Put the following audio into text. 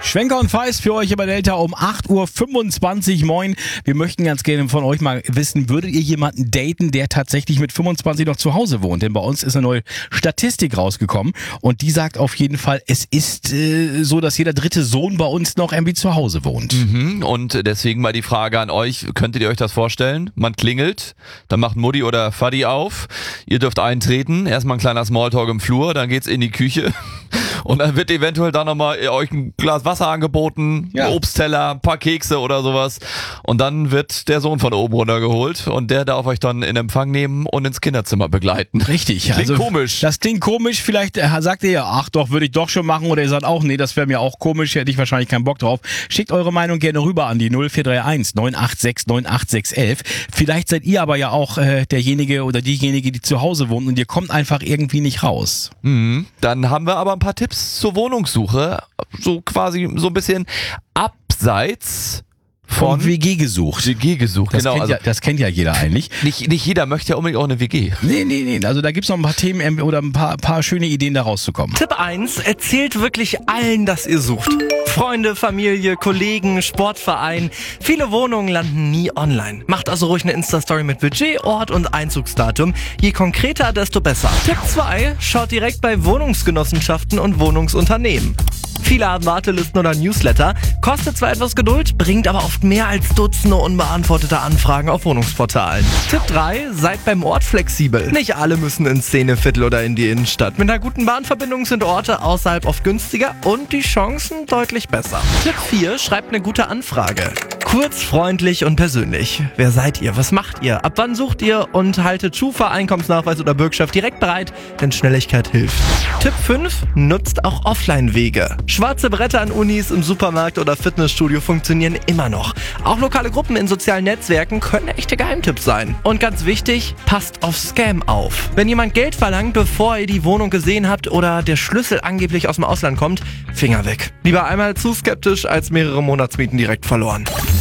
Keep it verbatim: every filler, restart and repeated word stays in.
Schwenker und Feist für euch über Delta um acht Uhr fünfundzwanzig. Moin. Wir möchten ganz gerne von euch mal wissen, würdet ihr jemanden daten, der tatsächlich mit fünfundzwanzig noch zu Hause wohnt? Denn bei uns ist eine neue Statistik rausgekommen und die sagt auf jeden Fall, es ist äh, so, dass jeder dritte Sohn bei uns noch irgendwie zu Hause wohnt. Mhm. Und deswegen mal die Frage an euch, könntet ihr euch das vorstellen? Man klingelt, dann macht Mutti oder Vati auf, ihr dürft eintreten, erstmal ein kleiner Smalltalk im Flur, dann geht's in die Küche. Und dann wird eventuell dann nochmal euch ein Glas Wasser angeboten, ja. ein Obstteller, ein paar Kekse oder sowas. Und dann wird der Sohn von oben runtergeholt und der darf euch dann in Empfang nehmen und ins Kinderzimmer begleiten. Richtig. Klingt also, komisch. Das klingt komisch. Vielleicht äh, sagt ihr ja, ach doch, würde ich doch schon machen. Oder ihr sagt auch, nee, das wäre mir auch komisch, hätte ich wahrscheinlich keinen Bock drauf. Schickt eure Meinung gerne rüber an die null vier drei eins neun acht sechs neun acht sechs eins eins. Vielleicht seid ihr aber ja auch äh, derjenige oder diejenige, die zu Hause wohnt und ihr kommt einfach irgendwie nicht raus. Mhm. Dann haben wir aber ein paar Tipps zur Wohnungssuche, so quasi so ein bisschen abseits von Von W G gesucht. W G gesucht. Das, Genau, kennt also ja, das kennt ja jeder eigentlich. nicht, nicht jeder möchte ja unbedingt auch eine W G. Nee, nee, nee. Also da gibt's noch ein paar Themen ähm, oder ein paar, paar schöne Ideen, da rauszukommen. Tipp eins, erzählt wirklich allen, dass ihr sucht. Freunde, Familie, Kollegen, Sportverein. Viele Wohnungen landen nie online. Macht also ruhig eine Insta-Story mit Budget, Ort und Einzugsdatum. Je konkreter, desto besser. Tipp zwei, schaut direkt bei Wohnungsgenossenschaften und Wohnungsunternehmen. Viele haben Wartelisten oder Newsletter, kostet zwar etwas Geduld, bringt aber oft mehr als Dutzende unbeantwortete Anfragen auf Wohnungsportalen. Tipp drei, seid beim Ort flexibel. Nicht alle müssen ins Szeneviertel oder in die Innenstadt. Mit einer guten Bahnverbindung sind Orte außerhalb oft günstiger und die Chancen deutlich besser. Tipp vier, schreibt eine gute Anfrage. Kurz, freundlich und persönlich. Wer seid ihr? Was macht ihr? Ab wann sucht ihr? Und haltet Schufa, Einkommensnachweis oder Bürgschaft direkt bereit, denn Schnelligkeit hilft. Tipp fünf, nutzt auch Offline-Wege. Schwarze Bretter an Unis, im Supermarkt oder Fitnessstudio funktionieren immer noch. Auch lokale Gruppen in sozialen Netzwerken können echte Geheimtipps sein. Und ganz wichtig, passt auf Scam auf. Wenn jemand Geld verlangt, bevor ihr die Wohnung gesehen habt oder der Schlüssel angeblich aus dem Ausland kommt, Finger weg. Lieber einmal zu skeptisch als mehrere Monatsmieten direkt verloren.